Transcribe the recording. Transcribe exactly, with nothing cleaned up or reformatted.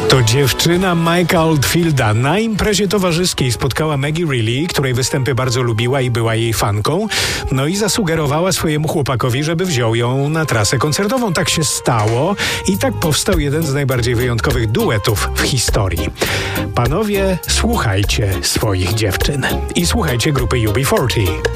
To dziewczyna Mike'a Oldfielda na imprezie towarzyskiej spotkała Maggie Reilly, której występy bardzo lubiła i była jej fanką. No i zasugerowała swojemu chłopakowi, żeby wziął ją na trasę koncertową. Tak się stało i tak powstał jeden z najbardziej wyjątkowych duetów w historii. Panowie, słuchajcie swoich dziewczyn i słuchajcie grupy U B czterdzieści.